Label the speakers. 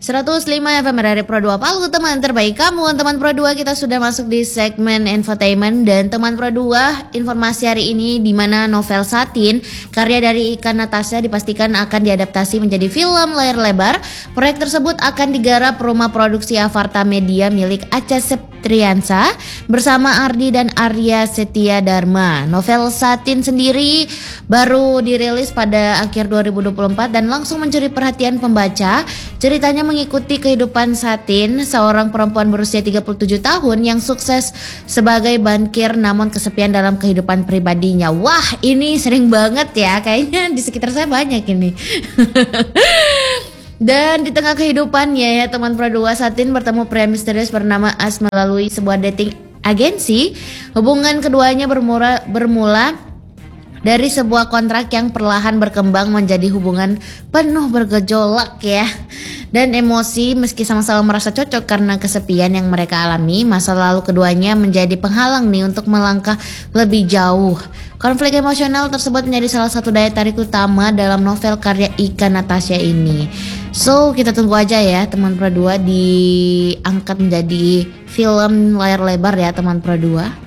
Speaker 1: 105 FM dari Pro 2 Palu, teman terbaik kamu. Teman Pro 2, kita sudah masuk di segmen infotainment. Dan teman Pro 2, informasi hari ini di mana novel Satin karya dari Ika Natasha dipastikan akan diadaptasi menjadi film layar lebar. Proyek tersebut akan digarap rumah produksi Avarta Media milik Acha Septriansa bersama Ardi dan Arya Setia Dharma. Novel Satin sendiri baru dirilis pada akhir 2024 dan langsung mencuri perhatian pembaca. Ceritanya mengikuti kehidupan Satin, seorang perempuan berusia 37 tahun yang sukses sebagai bankir namun kesepian dalam kehidupan pribadinya. Wah, ini sering banget ya, kayaknya di sekitar saya banyak ini. Dan di tengah kehidupannya ya teman Pro 2, Satin bertemu pria misterius bernama As melalui sebuah dating agensi. Hubungan keduanya bermula dari sebuah kontrak yang perlahan berkembang menjadi hubungan penuh bergejolak ya dan emosi. Meski sama-sama merasa cocok karena kesepian yang mereka alami, masa lalu keduanya menjadi penghalang nih untuk melangkah lebih jauh. Konflik emosional tersebut menjadi salah satu daya tarik utama dalam novel karya Ika Natasha ini. So kita tunggu aja ya teman Pro 2 diangkat menjadi film layar lebar ya teman Pro 2.